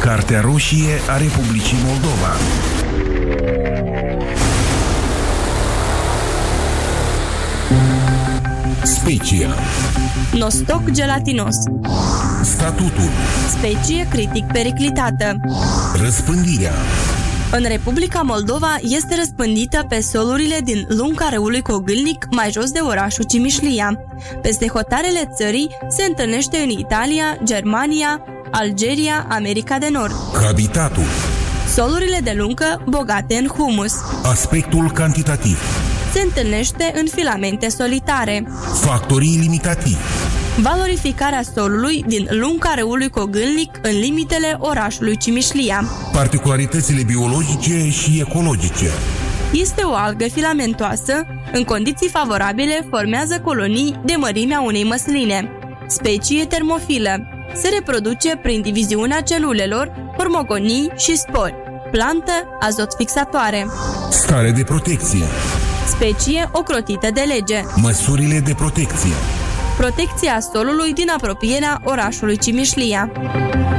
Cartea roșie a Republicii Moldova. Specia. Nostoc gelatinos. Statutul. Specie critic periclitată. Răspândirea. În Republica Moldova este răspândită pe solurile din lunga râului Cogâlnic, mai jos de orașul Cimișlia. Peste hotarele țării se întâlnește în Italia, Germania, Algeria, America de Nord. Habitatul. Solurile de lungă bogate în humus. Aspectul cantitativ. Se întâlnește în filamente solitare. Factorii limitativi. Valorificarea solului din lunga râului Cogâlnic în limitele orașului Cimișlia. Particularitățile biologice și ecologice. Este o algă filamentoasă, în condiții favorabile formează colonii de mărimea unei măsline. Specie termofilă. Se reproduce prin diviziunea celulelor, hormogonii și spori. Plantă azot fixatoare. Stare de protecție. Specie ocrotită de lege. Măsurile de protecție. Protecția solului din apropierea orașului Cimișlia.